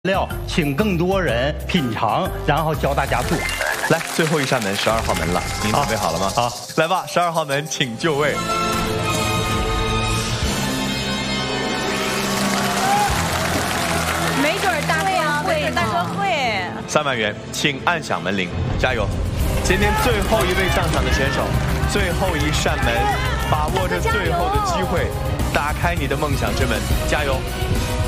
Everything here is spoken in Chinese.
料，请更多人品尝，然后教大家做。 来，最后一扇门，12号门了，您准备好了吗？ 好， 来吧，12号门，请就位。 没准儿大哥会，大哥会。 3万元，请按响门铃，加油！今天最后一位上场的选手，最后一扇门，把握着最后的机会，打开你的梦想之门，加油！